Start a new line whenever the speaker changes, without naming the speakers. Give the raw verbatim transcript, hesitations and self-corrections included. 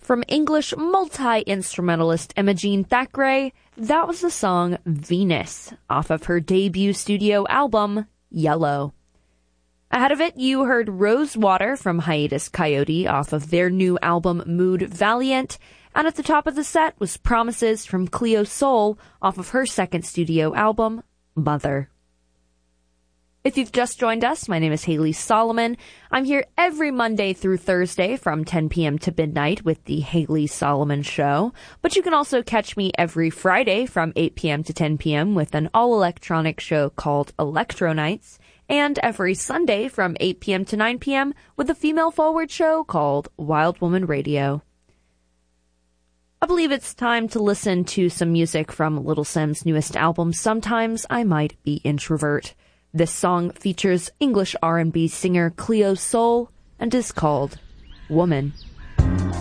From English multi-instrumentalist Imogene Thackeray, that was the song Venus, off of her debut studio album, Yellow. Ahead of it, you heard Rosewater from Hiatus Coyote off of their new album Mood Valiant, and at the top of the set was Promises from Cleo Sol off of her second studio album, Mother. If you've just joined us, my name is Haley Solomon. I'm here every Monday through Thursday from ten p.m. to midnight with the Haley Solomon Show. But you can also catch me every Friday from eight p.m. to ten p.m. with an all-electronic show called Electro Nights, and every Sunday from eight p.m. to nine p.m. with a female-forward show called Wild Woman Radio. I believe it's time to listen to some music from Little Sim's newest album, Sometimes I Might Be Introvert. This song features English R and B singer Cleo Sol and is called Woman.